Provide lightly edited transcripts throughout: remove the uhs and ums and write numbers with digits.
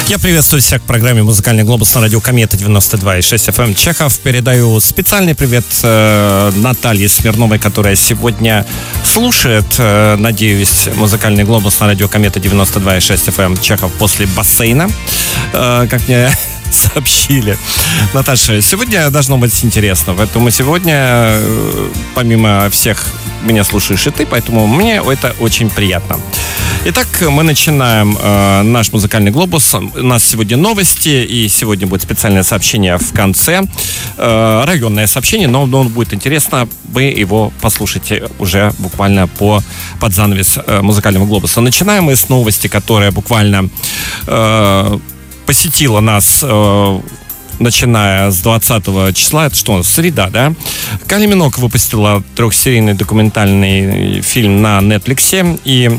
Я приветствую всех в программе «Музыкальный глобус» на радио Комета 92,6 FM. Чехов. Передаю специальный привет Наталье Смирновой, которая сегодня слушает, надеюсь, «Музыкальный глобус» на радио Комета 92,6 FM. Чехов после бассейна, как мне сообщили. Наташа, сегодня должно быть интересно. Поэтому сегодня, помимо всех, меня слушаешь и ты, поэтому мне это очень приятно. Итак, мы начинаем наш музыкальный глобус. У нас сегодня новости, и сегодня будет специальное сообщение в конце. Районное сообщение, но будет интересно. Вы его послушаете уже буквально под занавес музыкального глобуса. Начинаем мы с новости, которая буквально посетила нас, начиная с 20 числа, это что у нас, среда, да? Кайли Миноуг выпустила 3-серийный документальный фильм на Netflix, и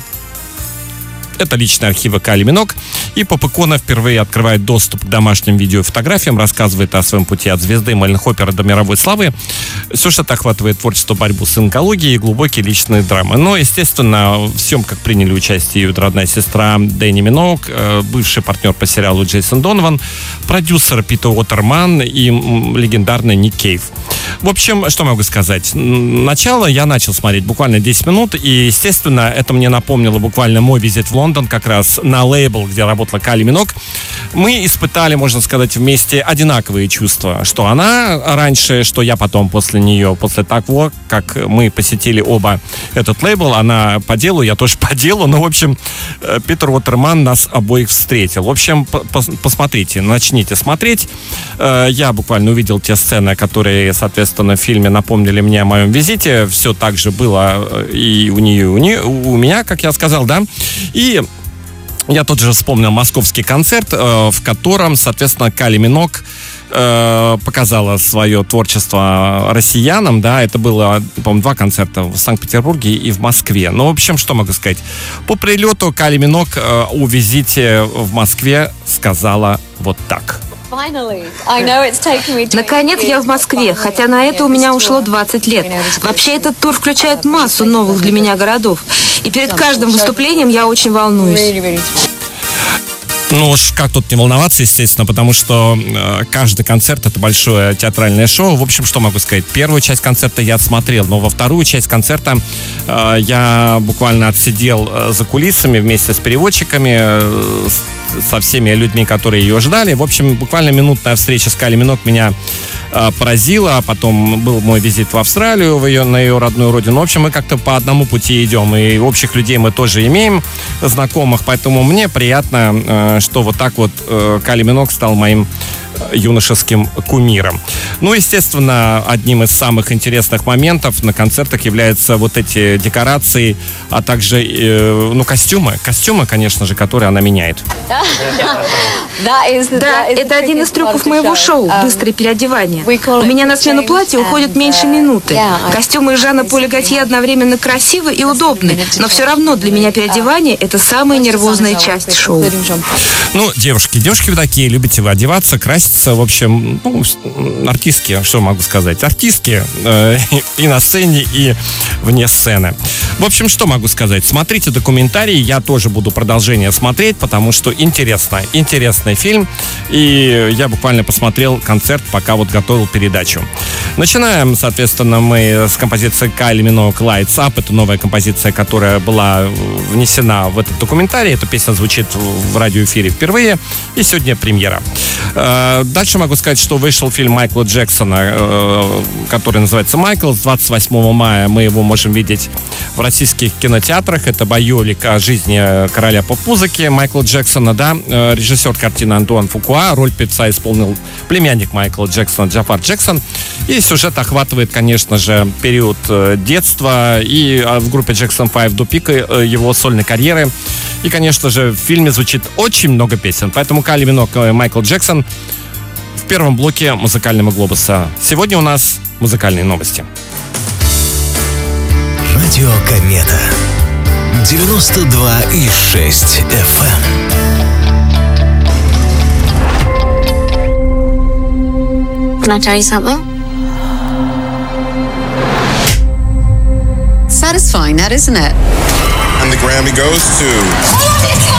это личные архивы Кайли Миноуг. И Поп Икона впервые открывает доступ к домашним видео и фотографиям, рассказывает о своем пути от звезды Мэлен Хоппера до мировой славы. Сюжет охватывает творчество, борьбу с онкологией и глубокие личные драмы. Но, естественно, в съемках приняли участие ее родная сестра Дэнни Миноуг, бывший партнер по сериалу Джейсон Донован, продюсер Питер Уотерман и легендарный Ник Кейв. В общем, что могу сказать? Начало я начал смотреть буквально 10 минут, и, естественно, это мне напомнило буквально мой визит в Лондон, как раз на лейбл, где работала Кайли Миноуг. Мы испытали, можно сказать, вместе одинаковые чувства, что она раньше, что я потом после нее, после того, как мы посетили оба этот лейбл, она по делу, я тоже по делу, но, в общем, Питер Уотерман нас обоих встретил. В общем, посмотрите, начните смотреть. Я буквально увидел те сцены, которые, соответственно, в фильме напомнили мне о моем визите. Все так же было и у нее, и у меня, как я сказал, да. И я тут же вспомнил московский концерт, в котором, соответственно, Кайли Миноуг показала свое творчество россиянам, да, это было, по-моему, 2 концерта в Санкт-Петербурге и в Москве. Ну, в общем, что могу сказать? По прилету Кайли Миноуг о визите в Москве сказала вот так. Наконец я в Москве, хотя на это у меня ушло 20 лет. Вообще этот тур включает массу новых для меня городов. И перед каждым выступлением я очень волнуюсь. Ну уж как тут не волноваться, естественно, потому что каждый концерт — это большое театральное шоу. В общем, что могу сказать? Первую часть концерта я отсмотрел, но во вторую часть концерта я буквально отсидел за кулисами вместе с переводчиками, со всеми людьми, которые ее ждали. В общем, буквально минутная встреча с Кайли Миноуг меня поразила. Потом был мой визит в Австралию, на ее родную родину. В общем, мы как-то по одному пути идем. И общих людей мы тоже имеем, знакомых. Поэтому мне приятно, что вот так вот Кайли Миноуг стал моим юношеским кумиром. Ну, естественно, одним из самых интересных моментов на концертах являются вот эти декорации, а также, костюмы. Костюмы, конечно же, которые она меняет. Да, это один из трюков моего шоу – быстрое переодевание. У меня на смену платья уходит меньше минуты. Костюмы Жана Поля Готье одновременно красивы и удобны, но все равно для меня переодевание – это самая нервозная часть шоу. Ну, девушки вы такие, любите вы одеваться, краситься. В общем, артистки, что могу сказать? Артистки и на сцене, и вне сцены. В общем, что могу сказать? Смотрите документарий, я тоже буду продолжение смотреть, потому что интересный фильм. И я буквально посмотрел концерт, пока вот готовил передачу. Начинаем, соответственно, мы с композиции Кайли Миноуг «Lights Up». Это новая композиция, которая была внесена в этот документарий. Эта песня звучит в радиоэфире впервые, и сегодня премьера. Дальше могу сказать, что вышел фильм Майкла Джексона, который называется «Майкл». С 28 мая мы его можем видеть в российских кинотеатрах. Это байолик о жизни короля поп-музыки Майкла Джексона, да. Режиссер картины Антуан Фукуа. Роль певца исполнил племянник Майкла Джексона Джафар Джексон. И сюжет охватывает, конечно же, период детства и в группе Jackson 5 до пика его сольной карьеры. И, конечно же, в фильме звучит очень много песен. Поэтому Кайли Миноуг и Майкл Джексон в первом блоке музыкального глобуса. Сегодня у нас музыкальные новости. Радио Комета 92,6 FM. Can I tell you something? Satisfying, that isn't it? And the Grammy goes to...